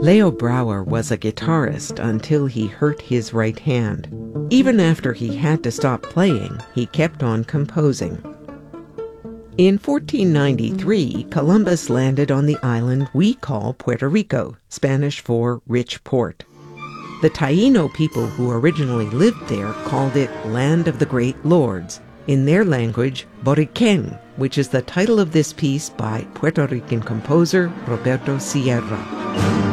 Leo Brouwer was a guitarist until he hurt his right hand. Even after he had to stop playing, he kept on composing. In 1493, Columbus landed on the island we call Puerto Rico, Spanish for rich port. The Taíno people who originally lived there called it Land of the Great Lords, in their language, Boriquén, which is the title of this piece by Puerto Rican composer Roberto Sierra.